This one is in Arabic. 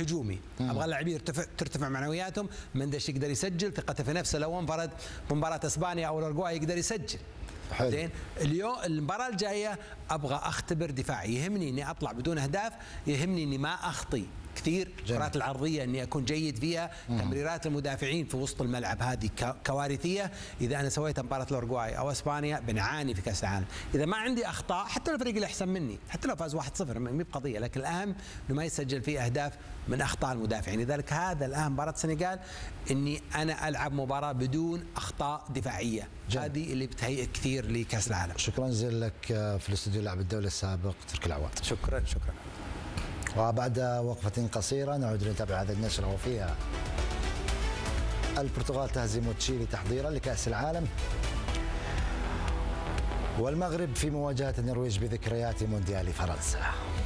هجومي، ابغى اللاعبين ترتفع معنوياتهم، مندش يقدر يسجل، ثقته في نفسه لو انفرد بمباراه اسبانيا او الاورجواي يقدر يسجل. زين اليوم المباراه الجايه ابغى اختبر دفاعي، يهمني اني اطلع بدون اهداف، يهمني اني ما اخطي كثير، الكرات العرضيه اني اكون جيد فيها، تمريرات المدافعين في وسط الملعب هذه كوارثيه، اذا انا سويت مباراه الاورجواي او اسبانيا بنعاني في كاس العالم، اذا ما عندي اخطاء حتى لو الفريق اللي احسن مني، حتى لو فاز 1-0 ما بقضيه، لكن الاهم انه ما يسجل فيه اهداف من اخطاء المدافعين، لذلك هذا الاهم مباراه السنغال، اني انا العب مباراه بدون اخطاء دفاعيه، هذه اللي بتهيئ كثير لكاس العالم. شكرا جزيلا لك في الاستوديو لاعب الدولي السابق تركي العواد. شكرا. وبعد وقفة قصيرة نعود لنتابع هذه النشرة وفيها البرتغال تهزم تشيلي تحضيرا لكأس العالم، والمغرب في مواجهة النرويج بذكريات مونديال فرنسا.